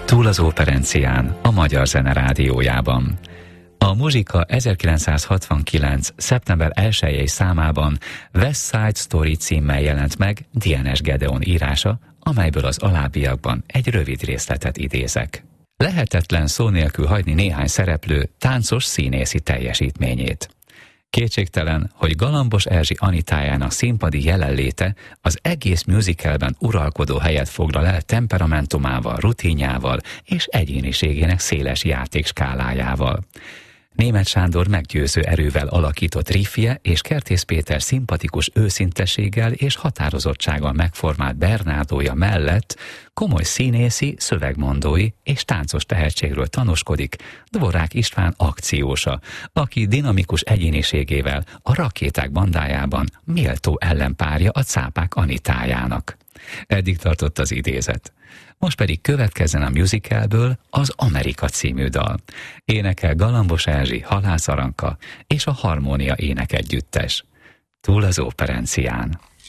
Túl az operencián, a Magyar Zene Rádiójában. A Muzsika 1969. szeptember 1-i számában West Side Story címmel jelent meg DNS Gedeon írása, amelyből az alábbiakban egy rövid részletet idézek. Lehetetlen szó nélkül hagyni néhány szereplő táncos színészi teljesítményét. Kétségtelen, hogy Galambos Erzsi Anitájának színpadi jelenléte az egész musicalben uralkodó helyet foglal el temperamentumával, rutinjával és egyéniségének széles játékskálájával. Németh Sándor meggyőző erővel alakított riffje és Kertész Péter szimpatikus őszinteséggel és határozottsággal megformált Bernádója mellett komoly színészi, szövegmondói és táncos tehetségről tanúskodik Dvorák István akciósa, aki dinamikus egyéniségével a Rakéták bandájában méltó ellenpárja a Cápák Anitájának. Eddig tartott az idézet. Most pedig következzen a musicalből az Amerika című dal. Énekel Galambos Erzsi, Halász Aranka és a Harmónia énekegyüttes. Túl az operencián.